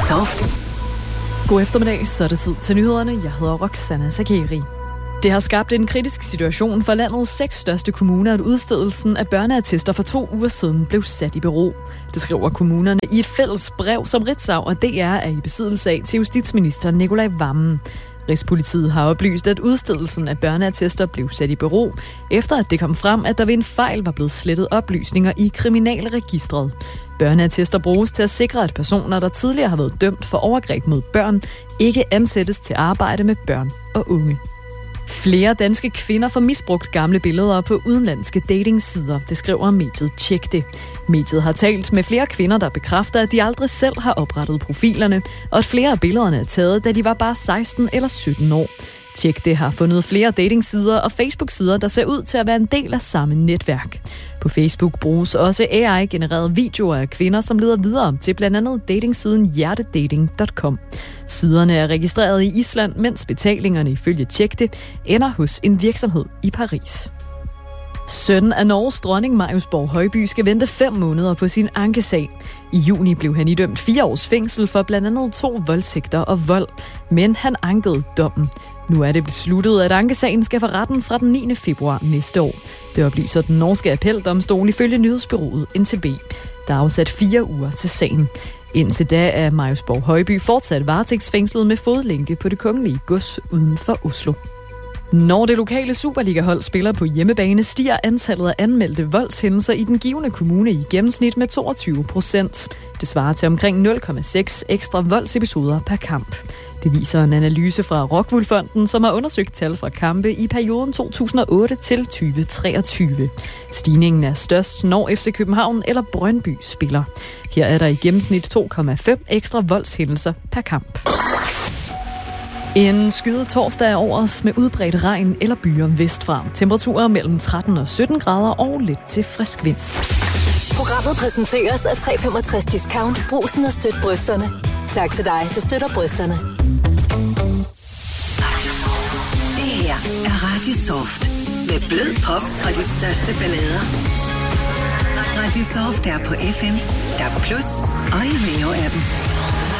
Soft. God eftermiddag, så er det tid til nyhederne. Jeg hedder Roxana Sakeri. Det har skabt en kritisk situation for landets 6 største kommuner, at udstedelsen af børneattester for 2 uger siden blev sat i bero. Det skriver kommunerne i et fælles brev, som Ritzau og DR er i besiddelse af til justitsminister Nicolai Wammen. Rigspolitiet har oplyst, at udstedelsen af børneattester blev sat i bero, efter at det kom frem, at der ved en fejl var blevet slettet oplysninger i kriminalregistret. Børneattester bruges til at sikre, at personer, der tidligere har været dømt for overgreb mod børn, ikke ansættes til arbejde med børn og unge. Flere danske kvinder får misbrugt gamle billeder på udenlandske datingsider, det skriver mediet Tjek det. Mediet har talt med flere kvinder, der bekræfter, at de aldrig selv har oprettet profilerne, og at flere af billederne er taget, da de var bare 16 eller 17 år. Tjek det har fundet flere datingsider og Facebook-sider, der ser ud til at være en del af samme netværk. På Facebook bruges også AI-genererede videoer af kvinder, som leder videre til blandt andet datingsiden hjertedating.com. Siderne er registreret i Island, mens betalingerne ifølge Tjek det ender hos en virksomhed i Paris. Sønnen af Norges dronning Marius Borg Højby skal vente 5 måneder på sin ankesag. I juni blev han idømt 4 års fængsel for blandt andet 2 voldtægter og vold, men han ankede dommen. Nu er det besluttet, at ankesagen skal for retten fra den 9. februar næste år. Det oplyser den norske appeldomstol ifølge nyhedsbureauet NTB. Der er afsat 4 uger til sagen. Indtil da er Marius Borg Højby fortsat varetægtsfængslet med fodlænke på Det Kongelige Gods uden for Oslo. Når det lokale Superliga-hold spiller på hjemmebane, stiger antallet af anmeldte voldshændelser i den givne kommune i gennemsnit med 22%. Det svarer til omkring 0,6 ekstra voldsepisoder per kamp. Det viser en analyse fra Rockwool-fonden, som har undersøgt tal fra kampe i perioden 2008 til 2023. Stigningen er størst, når FC København eller Brøndby spiller. Her er der i gennemsnit 2,5 ekstra voldshændelser per kamp. En skyet torsdag over os med udbredt regn eller byer vestfra. Temperaturer mellem 13 og 17 grader og lidt til frisk vind. Programmet præsenteres af 365 Discount. Brugsen og støt brysterne. Tak til dig, der støtter brysterne. Det her er Radio Soft. Med blød pop og de største ballader. Radio Soft er på FM, der Plus og i Radio-appen.